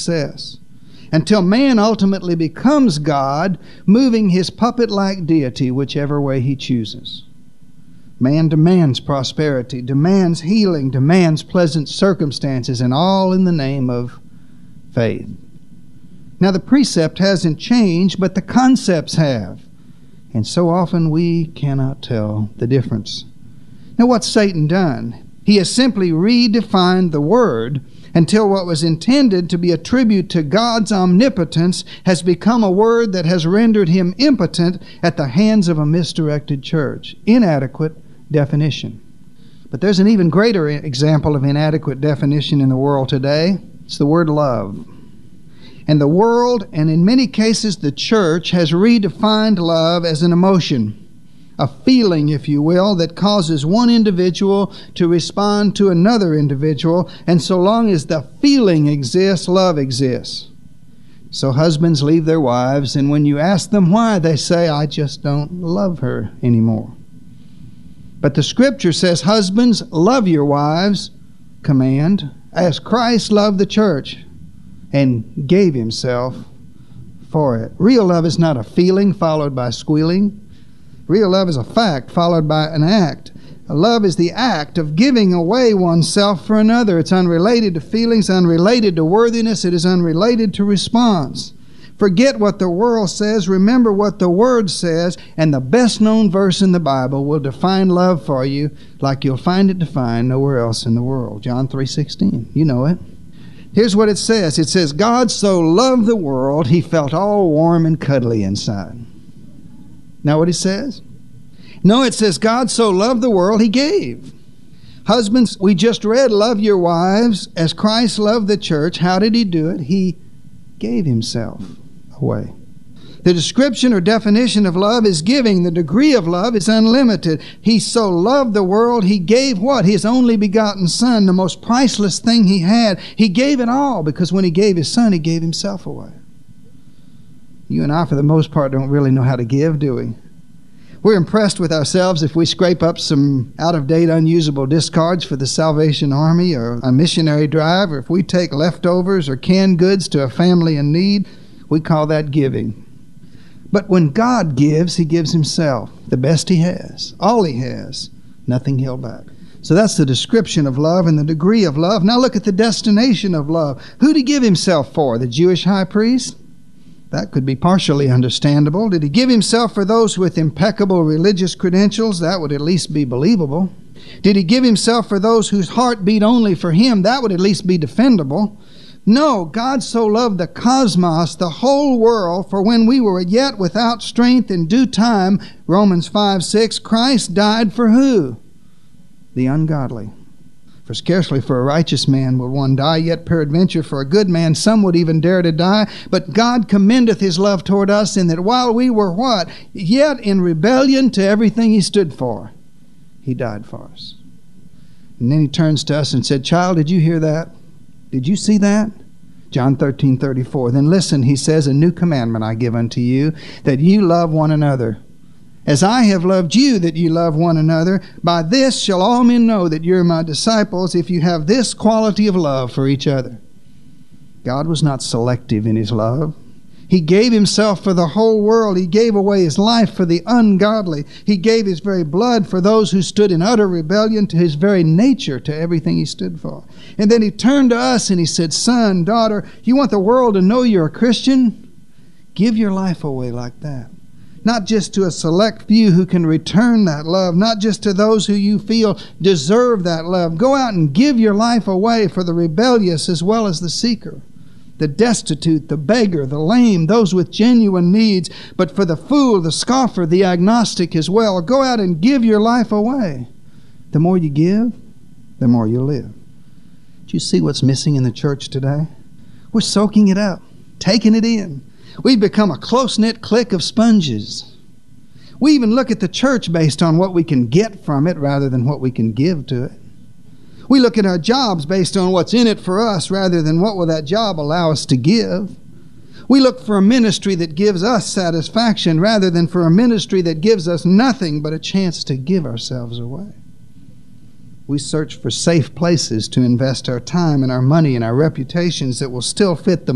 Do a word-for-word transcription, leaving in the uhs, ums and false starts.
success, until man ultimately becomes God, moving his puppet-like deity whichever way he chooses. Man demands prosperity, demands healing, demands pleasant circumstances, and all in the name of faith. Now the precept hasn't changed, but the concepts have. And so often we cannot tell the difference. Now what's Satan done? He has simply redefined the word until what was intended to be a tribute to God's omnipotence has become a word that has rendered him impotent at the hands of a misdirected church. Inadequate definition. But there's an even greater example of inadequate definition in the world today. It's the word love. And the world, and in many cases the church, has redefined love as an emotion, a feeling, if you will, that causes one individual to respond to another individual, and so long as the feeling exists, love exists. So husbands leave their wives, and when you ask them why, they say, I just don't love her anymore. But the Scripture says, husbands, love your wives, command, as Christ loved the church and gave himself for it. Real love is not a feeling followed by squealing. Real love is a fact followed by an act. Love is the act of giving away oneself for another. It's unrelated to feelings, unrelated to worthiness. It is unrelated to response. Forget what the world says. Remember what the Word says, and the best-known verse in the Bible will define love for you like you'll find it defined nowhere else in the world. John three sixteen. You know it. Here's what it says. It says, God so loved the world, he felt all warm and cuddly inside. Now what it says? No, it says, God so loved the world, he gave. Husbands, we just read, love your wives as Christ loved the church. How did he do it? He gave himself away. The description or definition of love is giving. The degree of love is unlimited. He so loved the world, he gave what? His only begotten Son, the most priceless thing he had. He gave it all, because when he gave his Son, he gave himself away. You and I, for the most part, don't really know how to give, do we? We're impressed with ourselves if we scrape up some out-of-date, unusable discards for the Salvation Army or a missionary drive, or if we take leftovers or canned goods to a family in need. We call that giving. But when God gives, he gives himself, the best he has, all he has, nothing held back. So that's the description of love and the degree of love. Now look at the destination of love. Who did he give himself for? The Jewish high priest? That could be partially understandable. Did he give himself for those with impeccable religious credentials? That would at least be believable. Did he give himself for those whose heart beat only for him? That would at least be defendable. No, God so loved the cosmos, the whole world, for when we were yet without strength in due time, Romans five six, Christ died for who? The ungodly. For scarcely for a righteous man will one die, yet peradventure for a good man some would even dare to die. But God commendeth his love toward us, in that while we were what? Yet in rebellion to everything he stood for, he died for us. And then he turns to us and said, child, did you hear that? Did you see that? John thirteen thirty-four. Then listen, he says, a new commandment I give unto you, that you love one another. As I have loved you, that you love one another. By this shall all men know that you're my disciples, if you have this quality of love for each other. God was not selective in his love. He gave himself for the whole world. He gave away his life for the ungodly. He gave his very blood for those who stood in utter rebellion to his very nature, to everything he stood for. And then he turned to us and he said, son, daughter, you want the world to know you're a Christian? Give your life away like that. Not just to a select few who can return that love, not just to those who you feel deserve that love. Go out and give your life away for the rebellious as well as the seeker, the destitute, the beggar, the lame, those with genuine needs, but for the fool, the scoffer, the agnostic as well. Go out and give your life away. The more you give, the more you live. Do you see what's missing in the church today? We're soaking it up, taking it in. We've become a close-knit clique of sponges. We even look at the church based on what we can get from it rather than what we can give to it. We look at our jobs based on what's in it for us rather than what will that job allow us to give. We look for a ministry that gives us satisfaction rather than for a ministry that gives us nothing but a chance to give ourselves away. We search for safe places to invest our time and our money and our reputations that will still fit the